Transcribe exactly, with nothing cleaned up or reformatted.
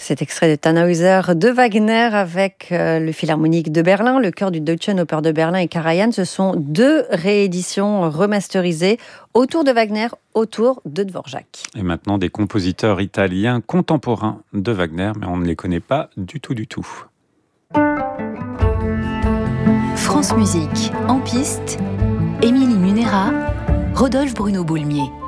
Cet extrait de Tannhäuser de Wagner avec euh, le Philharmonique de Berlin, le chœur du Deutschen Oper de Berlin et Karajan. Ce sont deux rééditions remasterisées autour de Wagner, autour de Dvorak. Et maintenant des compositeurs italiens contemporains de Wagner, mais on ne les connaît pas du tout du tout. France Musique, en piste, Émilie Munera, Rodolphe Bruno Boulmier.